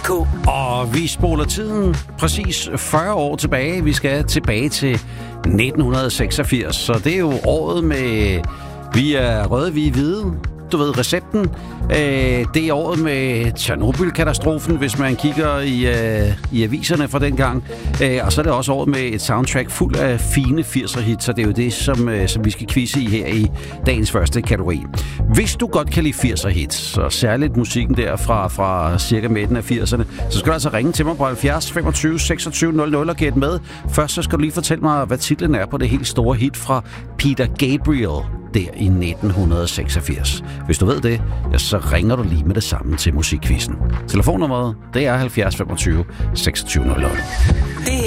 Og vi spoler tiden præcis 40 år tilbage. Vi skal tilbage til 1986, så det er jo året med vi er røde, vi er hvide. Du ved, recepten. Det er året med Tjernobyl-katastrofen, hvis man kigger i aviserne fra den gang. Og så er det også året med et soundtrack fuld af fine 80'er-hits, så det er jo det, som vi skal quizze i her i dagens første kategori. Hvis du godt kan lide 80'er-hits, og særligt musikken der fra cirka midten af 80'erne, så skal du altså ringe til mig på 70 25 26 00 og gætte med. Først så skal du lige fortælle mig, hvad titlen er på det helt store hit fra Peter Gabriel der i 1986. Hvis du ved det, ja, så ringer du lige med det samme til musikquizzen. Telefonnummeret, det er 70 25 26 00.